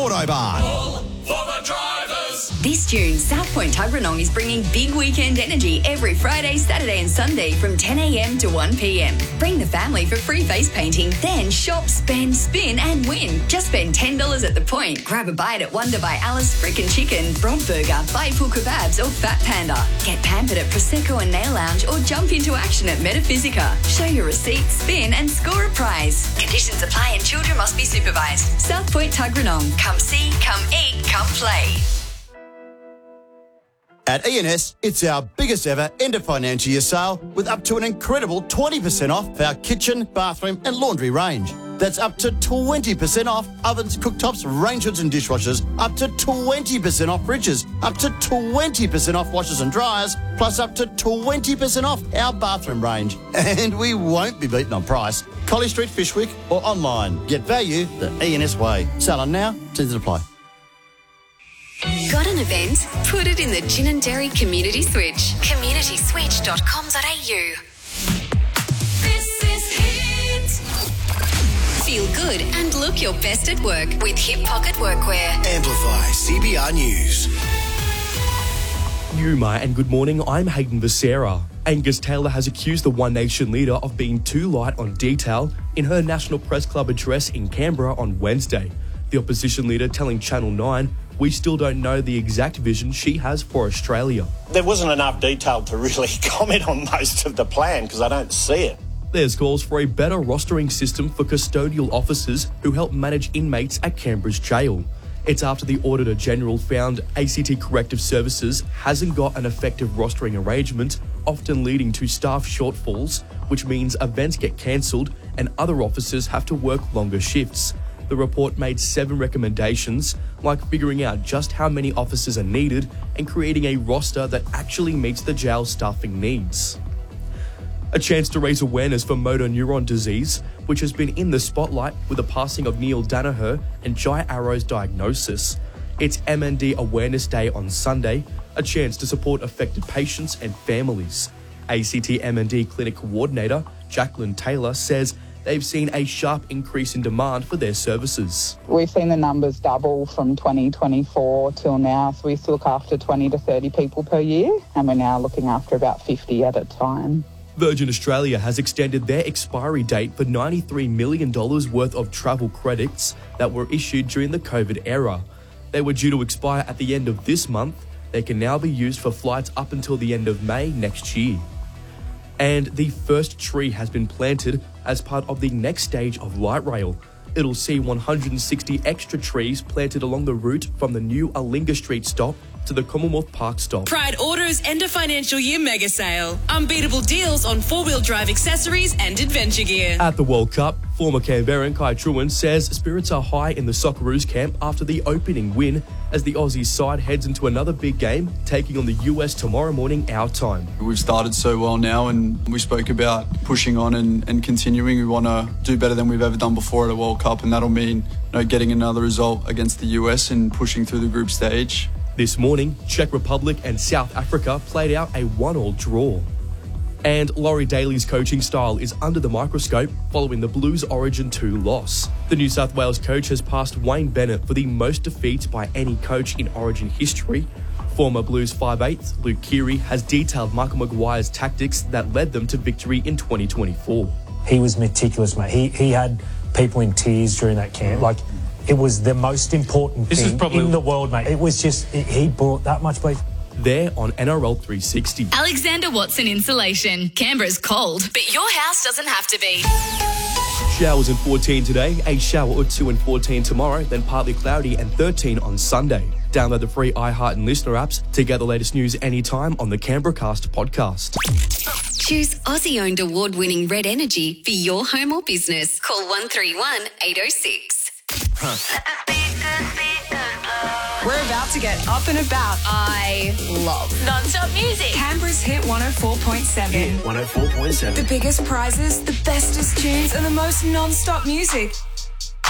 Autobarn. All for the drivers. This June, South Point Tuggeranong is bringing big weekend energy every Friday, Saturday and Sunday from 10 a.m. to 1 p.m. Bring the family for free face painting, then shop, spend, spin and win. Just spend $10 at the point. Grab a bite at Wonder by Alice, Frickin' Chicken, Broad Burger, Baypool Kebabs or Fat Panda. Get pampered at Prosecco and Nail Lounge or jump into action at Metaphysica. Show your receipt, spin and score a prize. Conditions apply and children must be supervised. South Point Tuggeranong. Come see, come eat, come play. At E&S, it's our biggest ever end of financial year sale with up to an incredible 20% off our kitchen, bathroom and laundry range. That's up to 20% off ovens, cooktops, range hoods and dishwashers, up to 20% off fridges, up to 20% off washers and dryers, plus up to 20% off our bathroom range. And we won't be beaten on price. Collie Street, Fishwick or online. Get value the E&S way. Sale on now, terms apply. Got an event? Put it in the Gin and Dairy Community Switch. communityswitch.com.au. This is Hit. Feel good and look your best at work with Hip Pocket Workwear. Amplify CBR News. Yuma and good morning, I'm Hayden Becerra. Angus Taylor has accused the One Nation leader of being too light on detail in her National Press Club address in Canberra on Wednesday. The opposition leader telling Channel 9, "We still don't know the exact vision she has for Australia." There wasn't enough detail to really comment on most of the plan because I don't see it. There's calls for a better rostering system for custodial officers who help manage inmates at Canberra's jail. It's after the Auditor General found ACT Corrective Services hasn't got an effective rostering arrangement, often leading to staff shortfalls, which means events get cancelled and other officers have to work longer shifts. The report made 7 recommendations, like figuring out just how many officers are needed and creating a roster that actually meets the jail staffing needs. A chance to raise awareness for motor neuron disease, which has been in the spotlight with the passing of Neil Danaher and Jai Arrow's diagnosis. It's MND Awareness Day on Sunday, a chance to support affected patients and families. ACT MND Clinic Coordinator Jacqueline Taylor says they've seen a sharp increase in demand for their services. We've seen the numbers double from 2024 till now, so we used to look after 20 to 30 people per year, and we're now looking after about 50 at a time. Virgin Australia has extended their expiry date for $93 million worth of travel credits that were issued during the COVID era. They were due to expire at the end of this month. They can now be used for flights up until the end of May next year. And the first tree has been planted as part of the next stage of Light Rail. It'll see 160 extra trees planted along the route from the new Alinga Street stop to the Commonwealth Park stop. Pride Auto's end of financial year mega sale. Unbeatable deals on four-wheel drive accessories and adventure gear. At the World Cup, former Canberran Kai Truan says spirits are high in the Socceroos camp after the opening win as the Aussie side heads into another big game, taking on the US tomorrow morning our time. We've started so well now and we spoke about pushing on and continuing. We want to do better than we've ever done before at a World Cup, and that'll mean getting another result against the US and pushing through the group stage. This morning, Czech Republic and South Africa played out a 1-1 draw. And Laurie Daly's coaching style is under the microscope following the Blues Origin 2 loss. The New South Wales coach has passed Wayne Bennett for the most defeats by any coach in Origin history. Former Blues 5/8 Luke Keary has detailed Michael Maguire's tactics that led them to victory in 2024. He was meticulous, mate. He had people in tears during that camp. It was the most important thing in the world, mate. It was just, he brought that much belief. There on NRL 360. Alexander Watson Insulation. Canberra's cold, but your house doesn't have to be. Showers and 14 today, a shower or 2 and 14 tomorrow, then partly cloudy and 13 on Sunday. Download the free iHeart and Listener apps to get the latest news anytime on the Canberracast podcast. Choose Aussie-owned award-winning Red Energy for your home or business. Call 131 806. We're about to get up and about. I love non-stop music. Canberra's Hit 104.7. Hit 104.7. The biggest prizes, the bestest tunes, and the most non-stop music.